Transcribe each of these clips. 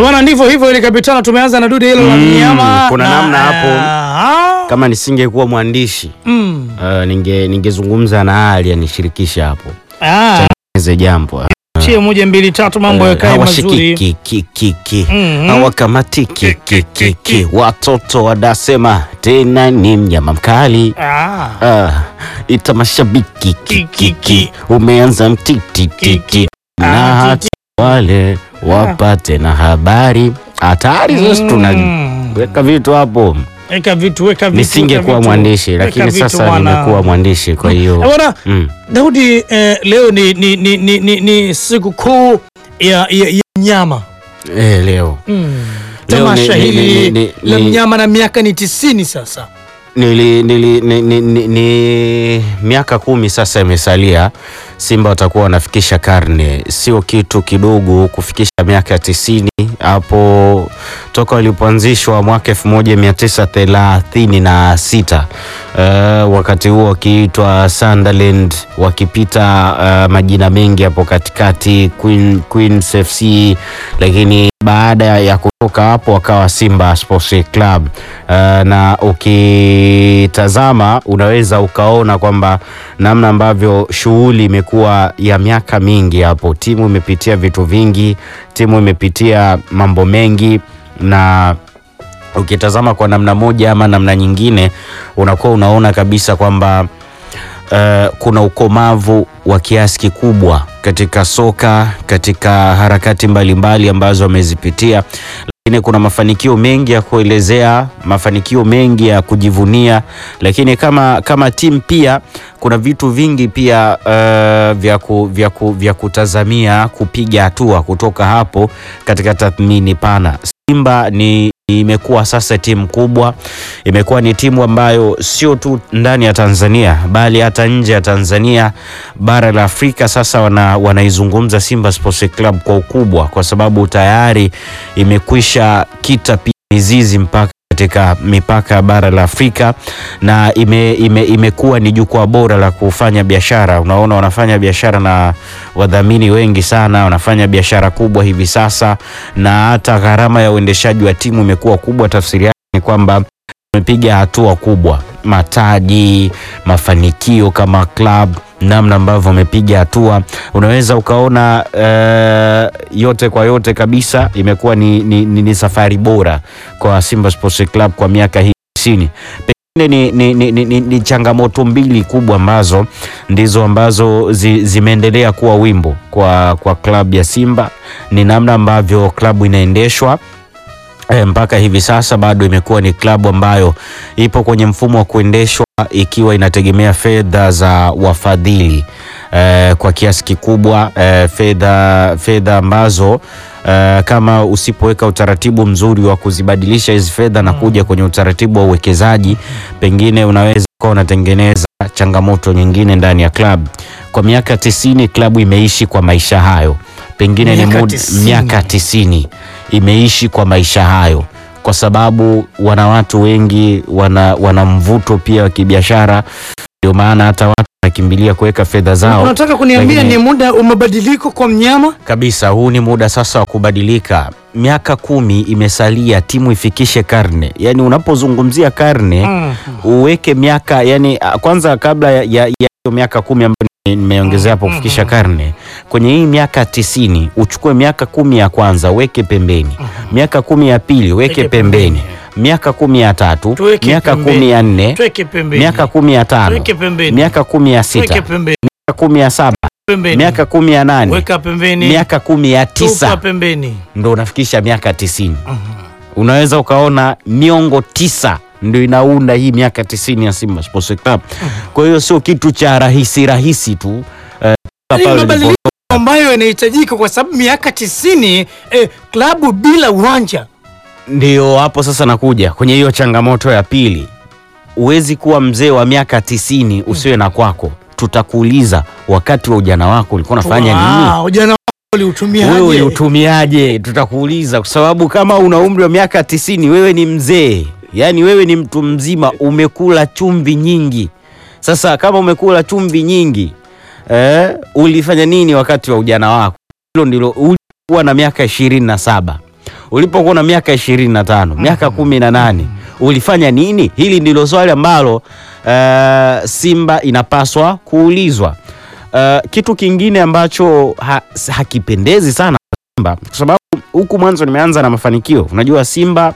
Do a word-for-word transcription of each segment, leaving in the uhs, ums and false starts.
bwana, ndivyo hivyo ile kapitana. Tumeanza na dude hilo la Mm, mnyama. kuna na, namna hapo. ah, Kama nisingekuwa mwandishi mm. uh, ninge ningezungumza na Ali anishirikisha hapo. Ah, Cheze jambo. chie moja mbili tatu mambo yakae mazuri. Ki ki ki ki. Mhm. Hawakamati ki ki ki ki. Watoto wadasema tena ni mnyama mkali. Ah. Ah, ita mashabiki ki ki ki. Umeanza mtiti titi. Na hata wale wapate na habari. Hatari sasa tunaweka vitu hapo. Weka vitu, weka vitu. Nisingekuwa mwandishi lakini sasa nimekuwa mwandishi, kwa hiyo. Bwana Mm. Daudi, eh, leo ni ni ni ni, ni, ni siku kuu ya, ya, ya mnyama. Eh, leo. Mm. Leo Tamasha ni- ni- hili ni- ni- la ni- mnyama na miaka ni tisini sasa. Nili, nili, ni, ni, ni, ni miaka kumi sasa imesalia. Simba watakuwa wanafikisha karne, sio kitu kidogo kufikisha miaka tisini. Hapo toka walipoanzishwa mwaka elfu moja mia tisa thelathini na sita, uh, wakati huo wakiitwa Sunderland, wakipita uh, majina mengi hapo katikati, Queen, Queens F C, lakini baada ya kutoka hapo wakawa Simba Sports Club. Uh, na ukitazama unaweza ukaona kwamba namna ambavyo shughuli imekuwa ya miaka mingi hapo. Timu imepitia vitu vingi, timu imepitia mambo mengi, na ukitazama kwa namna moja ama namna nyingine unakuwa unaona kabisa kwamba Uh, kuna ukomavu wa kiasi kikubwa katika soka, katika harakati mbalimbali mbali ambazo wamezipitia, lakini kuna mafanikio mengi ya kuelezea, mafanikio mengi ya kujivunia, lakini kama kama timu pia kuna vitu vingi pia uh, vya ku, vya ku, vya kutazamia kupiga hatua kutoka hapo katika tathmini pana. Simba ni imekuwa sasa timu kubwa, imekuwa ni timu ambayo sio tu ndani ya Tanzania bali hata nje ya Tanzania, bara la Afrika sasa wana, wanaizungumza Simba Sports Club kwa ukubwa, kwa sababu tayari imekwisha kita mizizi mpaka katika mipaka ya bara la Afrika, na ime, ime, imekuwa ni jukwaa bora la kufanya biashara. Unaona wanafanya biashara na wadhamini wengi sana, wanafanya biashara kubwa hivi sasa, na hata gharama ya uendeshaji wa timu imekuwa kubwa. Tafsiri yake ni kwamba tumepiga hatua kubwa, mataji, mafanikio kama club, namna ambavyo wamepiga hatua, unaweza ukaona uh, yote kwa yote kabisa imekuwa ni, ni, ni, ni safari bora kwa Simba Sports Club kwa miaka hii tisini. Pengine ni, ni, ni, ni, ni, ni changamoto mbili kubwa ambazo ndizo ambazo zi, zimeendelea kuwa wimbo kwa, kwa klabu ya Simba. Ni namna ambavyo klabu inaendeshwa. E, mpaka hivi sasa bado imekuwa ni klabu ambayo ipo kwenye mfumo wa kuendeshwa ikiwa inategemea fedha za wafadhili e, kwa kiasi kikubwa, e, fedha fedha ambazo e, kama usipoweka utaratibu mzuri wa kuzibadilisha hizi fedha na kuja kwenye utaratibu wa uwekezaji, pengine unaweza kuwa unatengeneza changamoto nyingine ndani ya klabu. Kwa miaka tisini klabu imeishi kwa maisha hayo. Pengine ni muda, miaka tisini imeishi kwa maisha hayo, kwa sababu wana watu wengi, wana, wana mvuto pia wa kibiashara, ndio maana hata watu wanakimbilia kuweka fedha zao. Unataka kuniambia lakini, ni muda umebadiliko kwa mnyama? Kabisa, huu ni muda sasa wa kubadilika. Miaka kumi imesalia timu ifikishe karne. Yani unapozungumzia karne mm. uweke miaka, yani kwanza kabla ya, ya, ya miaka kumi ambayo nimeongezea hapo kufikisha karne, kwenye hii miaka tisini uchukue miaka kumi ya kwanza weke pembeni, miaka kumi ya pili weke pembeni, miaka kumi ya tatu, miaka kumi ya nne, miaka kumi ya tano, miaka kumi ya sita, miaka kumi ya saba, miaka kumi ya nane, miaka kumi ya tisa, ndo unafikisha miaka tisini. Unaweza ukaona miongo tisa ndio inaunda hii miaka tisini ya Simba Sports Club. Kwa hiyo sio kitu cha rahisi rahisi tu, uh, ambayo inahitajika kwa sababu miaka tisini eh, klabu bila uwanja. Ndio hapo sasa nakuja kwenye hiyo changamoto ya pili. Uwezi kuwa mzee wa miaka tisini usiwe na kwako. Tutakuuliza wakati wa ujana wako ulikuwa unafanya nini? Ah, ujana wako uliutumiaje? Wewe uliutumiaje? Tutakuuliza, kwa sababu kama una umri wa miaka tisini wewe ni mzee. Yaani wewe ni mtu mzima, umekula chumvi nyingi. Sasa kama umekula chumvi nyingi, eh, ulifanya nini wakati wa ujana wako? Hilo ndilo. Ulikuwa na miaka ishirini na saba, ulipokuwa na miaka ishirini na tano, miaka kumi na nane, ulifanya nini? Hili ndilo swali ambalo uh, Simba inapaswa kuulizwa. Uh, kitu kingine ambacho ha, hakipendezi sana Simba, kwa sababu huku mwanzo nimeanza na mafanikio. Unajua Simba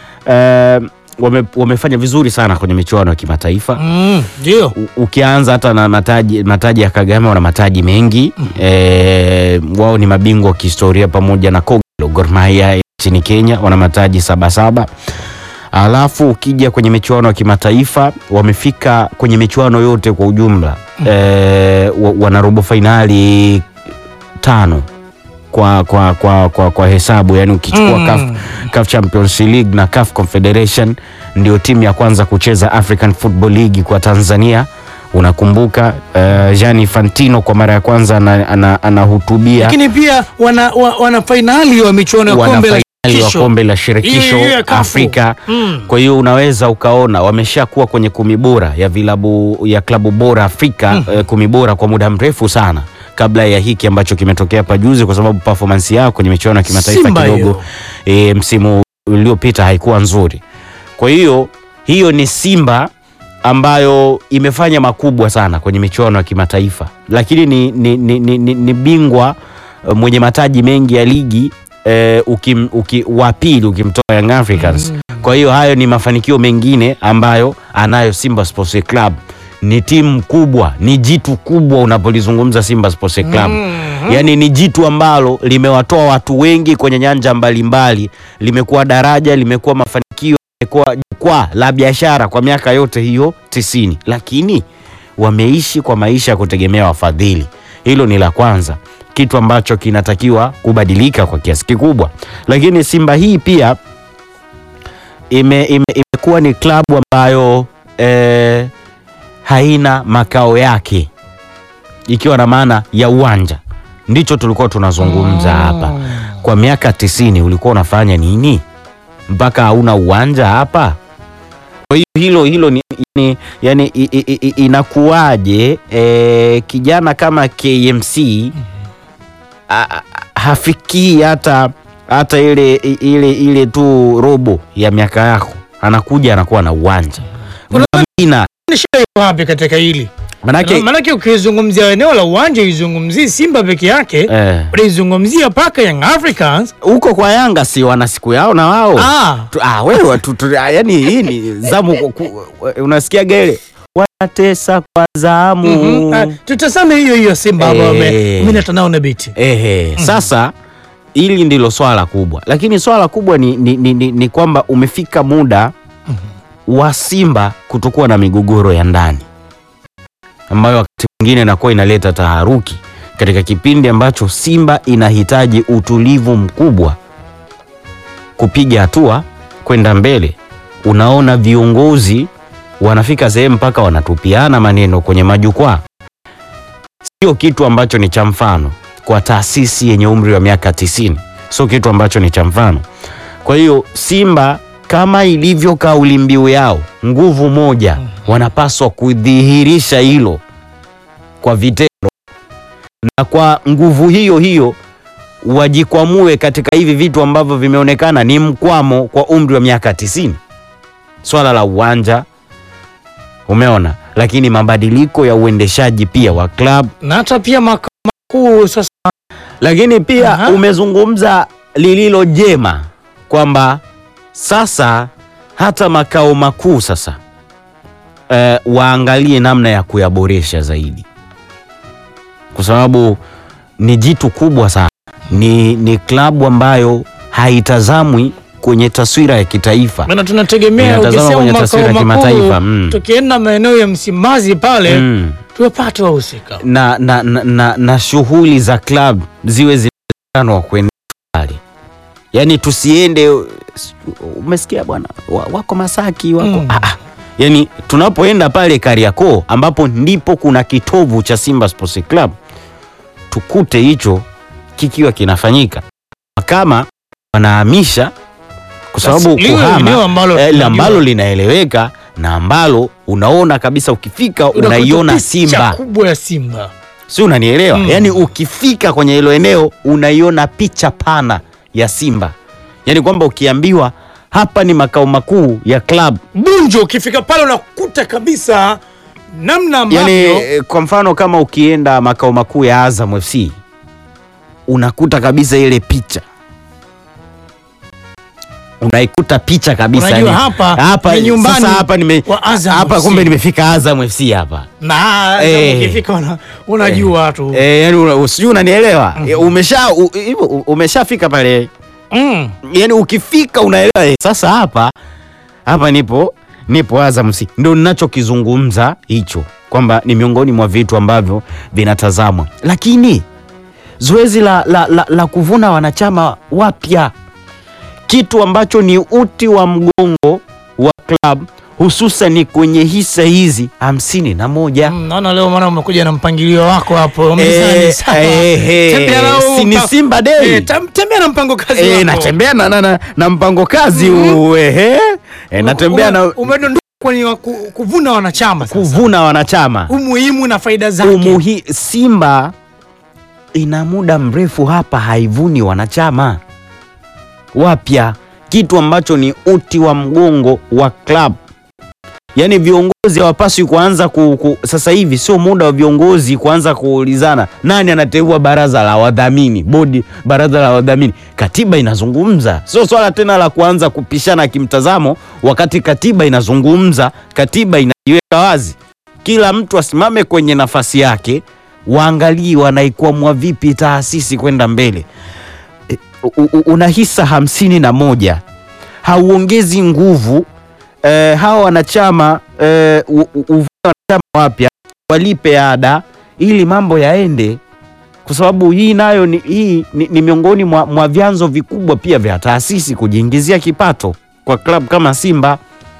uh, wame, wamefanya vizuri sana kwenye michuano ya kimataifa. Mm, ndio. Ukianza hata na mataji mataji ya Kagame, wana mataji mengi. Mm. E, wao ni mabingwa wa kihistoria pamoja na Kogalo Gor Mahia nchini Kenya, wana mataji saba saba. Alafu ukija kwenye michuano ya kimataifa wamefika kwenye michuano yote kwa ujumla. Mm. E, wana robo finali tano kwa kwa kwa kwa, kwa hesabu, yani ukichukua mm. CAF, CAF Champions League na CAF Confederation, ndio timu ya kwanza kucheza African Football League kwa Tanzania. Unakumbuka uh, Gianni Infantino kwa mara ya kwanza anahutubia, ana, ana lakini pia wana wa, wana finali wa michuano ya kombe la shirikisho, kombe la shirikisho yeah, yeah, Afrika. Mm. Kwa hiyo unaweza ukaona wameshakuwa kwenye kumi bora ya vilabu ya klabu bora Afrika. Mm. uh, kumi bora kwa muda mrefu sana kabla ya hiki ambacho kimetokea hapa juzi, kwa sababu performance yao kwenye michuano ya kimataifa kidogo e, msimu uliopita haikuwa nzuri. Kwa hiyo hiyo ni Simba ambayo imefanya makubwa sana kwenye michuano ya kimataifa, lakini ni, ni, ni, ni, ni, ni bingwa mwenye mataji mengi ya ligi e, ukim, uki, wa pili ukimtoa Young Africans. Mm. Kwa hiyo hayo ni mafanikio mengine ambayo anayo Simba Sports Club. Ni timu kubwa, ni jitu kubwa unapolizungumza Simba Sports Club. Mm. Yaani ni jitu ambalo limewatoa watu wengi kwenye nyanja mbalimbali, limekuwa daraja, limekuwa mafanikio, limekuwa jukwaa la biashara kwa miaka yote hiyo tisini. Lakini wameishi kwa maisha ya kutegemea wafadhili. Hilo ni la kwanza, kitu ambacho kinatakiwa kubadilika kwa kiasi kikubwa. Lakini Simba hii pia ime, ime, imekuwa ni klabu ambayo eh, haina makao yake, ikiwa na maana ya uwanja. Ndicho tulikuwa tunazungumza hapa. Kwa miaka tisini ulikuwa unafanya nini mpaka hauna uwanja hapa? Kwa hiyo hilo hilo ni, ni yani inakuwaje e, kijana kama K M C a, hafiki hata hata ile ile ile tu robo ya miaka yako, anakuja anakuwa na uwanja. Ina wapi katika hili? Manake manake ukizungumzia eneo la uwanja izungumzie Simba peke yake, eh, unazungumzia paka Young Africans. Huko kwa Yanga si wana siku yao na wao. Ah, tu, ah wewe tu, tu, yani hii ni zamu unasikia gele watesa kwa zamu. Mm -hmm. Ah, tutasame hiyo hiyo Simba hapo eh, mimi natanao na biti. Ehe, mm -hmm. Sasa hili ndilo swala kubwa. Lakini swala kubwa ni ni, ni, ni, ni kwamba umefika muda mm -hmm. wa Simba kutokuwa na migogoro ya ndani, ambayo wakati mwingine inakuwa inaleta taharuki katika kipindi ambacho Simba inahitaji utulivu mkubwa kupiga hatua kwenda mbele. Unaona viongozi wanafika sehemu mpaka wanatupiana maneno kwenye majukwaa. Sio kitu ambacho ni cha mfano kwa taasisi yenye umri wa miaka tisini. Sio kitu ambacho ni cha mfano. Kwa hiyo Simba, kama ilivyo kauli mbiu yao, nguvu moja, wanapaswa kudhihirisha hilo kwa vitendo, na kwa nguvu hiyo hiyo wajikwamue katika hivi vitu ambavyo vimeonekana ni mkwamo kwa umri wa miaka tisini. Swala la uwanja umeona, lakini mabadiliko ya uendeshaji pia wa club na hata pia makuu sasa. Lakini pia uh -huh. umezungumza lililo jema kwamba sasa hata makao makuu sasa uh, waangalie namna ya kuyaboresha zaidi, kwa sababu ni jitu kubwa sana. Ni, ni klabu ambayo haitazamwi kwenye taswira ya kitaifa. Maana tunategemea ukisema taswira ya kimataifa, mm. tukienda maeneo ya Msimbazi pale mm. tuwapate wahusika na, na, na, na, na shughuli za club ziwe zinawezekana kwenda pale. Yani tusiende, umesikia bwana wako Masaki wako mm. ah, ah. Yani tunapoenda pale Kariakoo ambapo ndipo kuna kitovu cha Simba Sports Club, tukute hicho kikiwa kinafanyika. Kama wanahamisha, kwa sababu kuhama ambalo, ambalo linaeleweka na ambalo unaona kabisa ukifika unaiona Simba kubwa ya Simba, si unanielewa? Mm. Yani ukifika kwenye hilo eneo unaiona picha pana ya Simba. Yaani kwamba ukiambiwa hapa ni makao makuu ya club Bunju, ukifika pale unakuta kabisa namna ambavyo, yani, kwa mfano kama ukienda makao makuu ya Azam F C unakuta kabisa ile picha, unaikuta picha kabisa. Unajua hapa, hapa ni nyumbani. Sasa hapa nime hapa kumbe nimefika Azam F C hapa. Na Eh. ukifika una, unajua tu. Eh, yani usijui unanielewa. Mm. Umesha hivyo umeshafika pale. Mm. Yani ukifika unaelewa eh, sasa hapa hapa nipo nipo Azam F C. Ndio ninachokizungumza hicho, kwamba ni miongoni mwa vitu ambavyo vinatazamwa. Lakini zoezi la, la, la, la kuvuna wanachama wapya, kitu ambacho ni uti wa mgongo wa club, hususan kwenye hisa hizi hamsini na moja. Mm, naona leo mwana umekuja na mpangilio wako hapo. Umesema sawa. Tembea na Si ni Simba Day. Eh, tem- tembea na mpango kazi wako. Eh, natembea na, na, na, na mpango kazi huu, ehe. Eh, natembea na umedondoka kwenye wa ku- kuvuna wanachama sasa. kuvuna wanachama. Umuhimu na faida zake. Umuhi, Simba ina muda mrefu hapa haivuni wanachama wapya, kitu ambacho ni uti wa mgongo wa club. Yaani viongozi hawapaswi kuanza ku, ku, sasa hivi sio muda wa viongozi kuanza kuulizana nani anateua baraza la wadhamini, bodi baraza la wadhamini. Katiba inazungumza, sio swala tena la kuanza kupishana kimtazamo, wakati katiba inazungumza, katiba inaiweka wazi. Kila mtu asimame kwenye nafasi yake, waangalie wanaikwamua vipi taasisi kwenda mbele. E, u- u- una hisa hamsini na moja, hauongezi nguvu. Eh, hawa wanachama eh, u- u- uvue wanachama wapya, walipe ada ili mambo yaende, kwa sababu hii nayo ni, hii ni, ni miongoni mwa, mwa vyanzo vikubwa pia vya taasisi kujiingizia kipato kwa klabu kama Simba.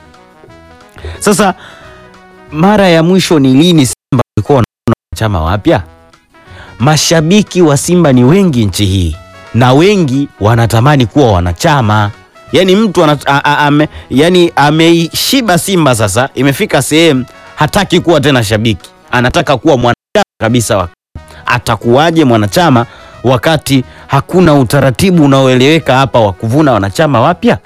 Sasa mara ya mwisho ni lini Simba walikuwa wanaona wanachama wapya? Mashabiki wa Simba ni wengi nchi hii na wengi wanatamani kuwa wanachama. Yani mtu ana, a, a, ame, yani ameishiba Simba, sasa imefika sehemu hataki kuwa tena shabiki, anataka kuwa mwanachama kabisa wa. Atakuwaje mwanachama wakati hakuna utaratibu unaoeleweka hapa wa kuvuna wanachama wapya?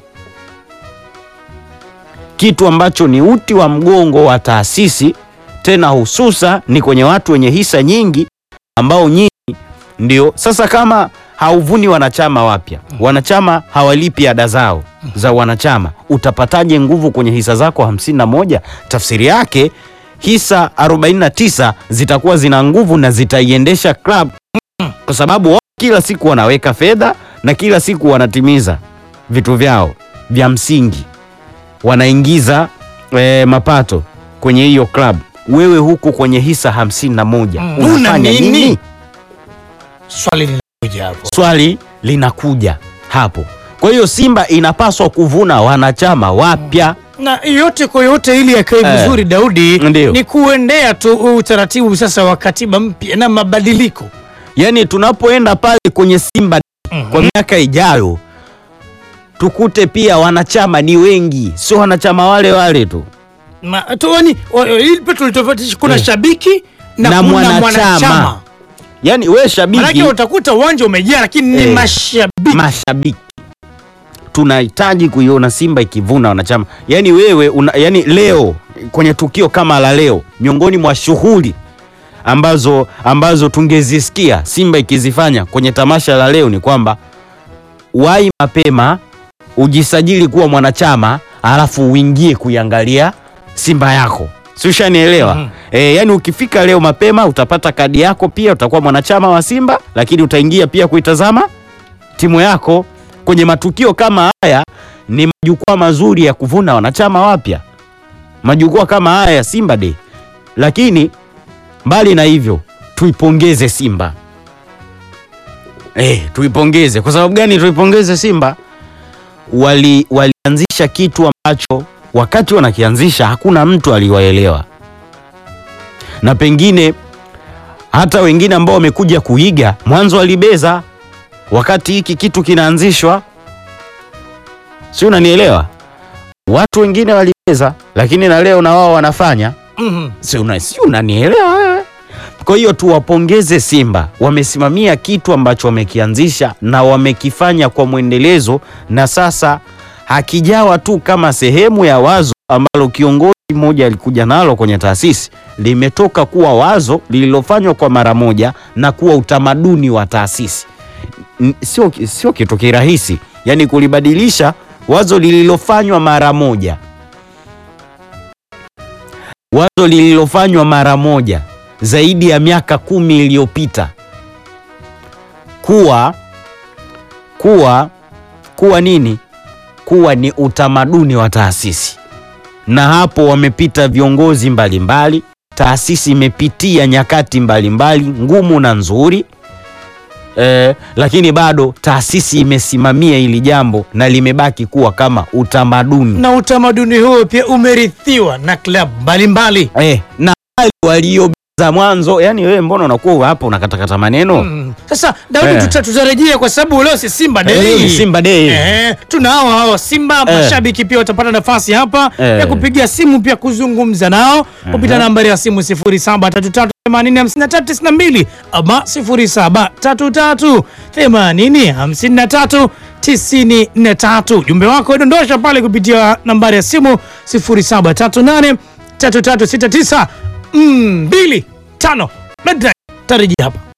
Kitu ambacho ni uti wa mgongo wa taasisi, tena hususa ni kwenye watu wenye hisa nyingi ambao nyinyi ndio sasa kama hauvuni wanachama wapya, wanachama hawalipi ada zao za wanachama, utapataje nguvu kwenye hisa zako hamsini na moja? Tafsiri yake hisa arobaini na tisa zitakuwa zina nguvu na zitaiendesha club, kwa sababu wao kila siku wanaweka fedha na kila siku wanatimiza vitu vyao vya msingi, wanaingiza e, mapato kwenye hiyo club. Wewe huku kwenye hisa hamsini na moja Mm, unafanya una nini? nini? Swali linakuja hapo. Swali linakuja hapo. Kwa hiyo Simba inapaswa kuvuna wanachama wapya. Na yote kwa yote ili yakae Eh, vizuri Daudi, ndio. ni kuendea tu utaratibu sasa wa katiba mpya na mabadiliko. Yaani tunapoenda pale kwenye Simba Mhm. kwa miaka ijayo, tukute pia wanachama ni wengi, sio wanachama wale wale tu. Ma, tuani, ili pia tulitofautisha kuna Eh. shabiki na, Na kuna mwanachama. mwanachama. Yaani we shabiki, Manake utakuta uwanja umejaa lakini ni Eh. mashabiki. mashabiki. Tunahitaji kuiona Simba ikivuna wanachama. Yaani wewe una, yani leo kwenye tukio kama la leo, miongoni mwa shughuli ambazo ambazo tungezisikia Simba ikizifanya kwenye tamasha la leo ni kwamba wai mapema ujisajili kuwa mwanachama, alafu uingie kuiangalia Simba yako. Si ushanielewa? Mhm. Eh, yani ukifika leo mapema utapata kadi yako, pia utakuwa mwanachama wa Simba, lakini utaingia pia kuitazama timu yako. Kwenye matukio kama haya ni majukwaa mazuri ya kuvuna wanachama wapya, majukwaa kama haya ya Simba Day. Lakini mbali na hivyo, tuipongeze Simba. Eh, tuipongeze. Kwa sababu gani tuipongeze Simba? Wali walianzisha kitu ambacho wakati wanakianzisha hakuna mtu aliwaelewa, na pengine hata wengine ambao wamekuja kuiga mwanzo walibeza wakati hiki kitu kinaanzishwa, si unanielewa? Watu wengine walibeza, lakini na leo na wao wanafanya, Mhm. si una si unanielewa wewe? Kwa hiyo tuwapongeze Simba, wamesimamia kitu ambacho wamekianzisha na wamekifanya kwa mwendelezo, na sasa hakijawa tu kama sehemu ya wazo ambalo kiongozi mmoja alikuja nalo kwenye taasisi, limetoka kuwa wazo lililofanywa kwa mara moja na kuwa utamaduni wa taasisi. Sio sio kitu kirahisi, yani kulibadilisha wazo lililofanywa mara moja, wazo lililofanywa mara moja zaidi ya miaka kumi iliyopita kuwa kuwa kuwa nini? Kuwa ni utamaduni wa taasisi. Na hapo wamepita viongozi mbalimbali, taasisi imepitia nyakati mbalimbali ngumu na nzuri, eh, lakini bado taasisi imesimamia hili jambo na limebaki kuwa kama utamaduni. Na utamaduni huo pia umerithiwa na klabu mbalimbali. Eh, na walio za mwanzo, yani wewe mbona unakuwa hapo unakatakata maneno? Mm. Sasa Daudi, Eh. tuta- tutarejea kwa sababu leo si Simba Day. Leo ni Simba Day. Eh, tunao hao Simba Eh. mashabiki pia watapata nafasi hapa Eh. ya kupigia simu pia kuzungumza nao kupitia nambari ya simu sifuri saba tatu tatu themanini hamsini na tatu tisini na mbili ama sifuri saba tatu tatu themanini hamsini na tatu tisini na tatu. Jumbe wako dondosha pale kupitia nambari ya simu sifuri saba tatu nane tatu tatu sita tisa mbili tano. Tarejea hapa.